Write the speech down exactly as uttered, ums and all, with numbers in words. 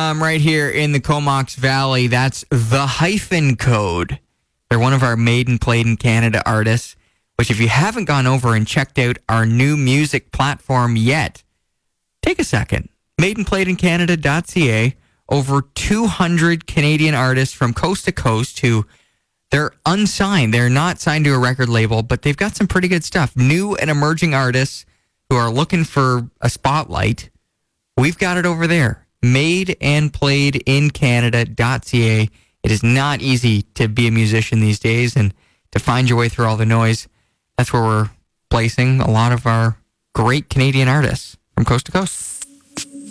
from right here in the Comox Valley. That's The Hyphen Code. They're one of our Made and Played in Canada artists, which if you haven't gone over and checked out our new music platform yet, take a second. made and played in canada dot c a. Over two hundred Canadian artists from coast to coast who they're unsigned. They're not signed to a record label, but they've got some pretty good stuff. New and emerging artists who are looking for a spotlight. We've got it over there. made and played in canada dot c a. It is not easy to be a musician these days and to find your way through all the noise. That's where we're placing a lot of our great Canadian artists from coast to coast.